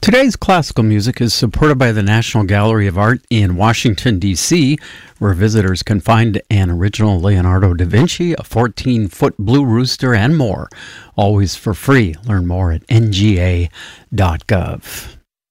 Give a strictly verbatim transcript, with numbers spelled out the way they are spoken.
Today's classical music is supported by the National Gallery of Art in Washington, D C, where visitors can find an original Leonardo da Vinci, a fourteen-foot blue rooster, and more, always for free. Learn more at N G A dot gov.